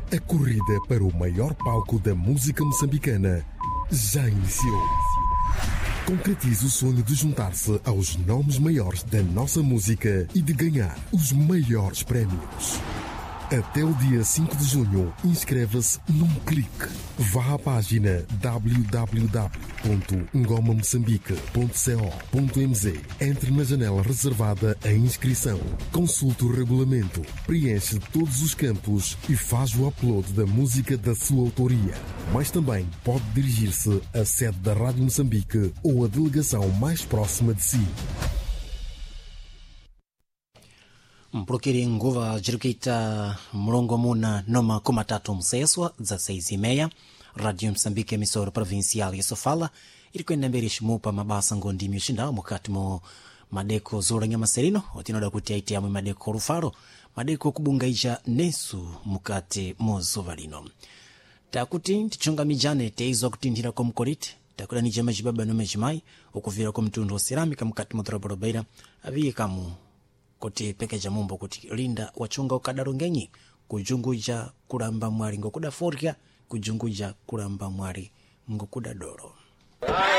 A corrida para o maior palco da música moçambicana já iniciou. Concretize o sonho de juntar-se aos nomes maiores da nossa música e de ganhar os maiores prémios. Até o dia 5 de junho, inscreva-se num clique. Vá à página www.ngomamoçambique.co.mz. Entre na janela reservada à inscrição. Consulte o regulamento, preenche todos os campos e faz o upload da música da sua autoria. Mas também pode dirigir-se à sede da Rádio Moçambique ou à delegação mais próxima de si. Mprokiri nguva jirikita mlongo muna noma 13 mseswa za 6:30 Radio Moçambique emissora provincial ya Sofala ilikwenda mbele shimupa mabasa ngondimi ushinda mukati mo madeko zoranya maserino otinoda kuti aite amwe madeko rufaro madeko kubungaija nesu mukati mo zovalino takuti tichunga mijane teizo kutindira kwa mkorite takula ni jema jibaba no mejimai okuvira kwa mtundo ceramika mukati mo traborobeira aviye kamu kuti pekeja mumbo kuti linda wachunga ukadarongenyi kujunguja kuramba mwari ngokuda forya kujunguja kuramba mwari ngokuda doro.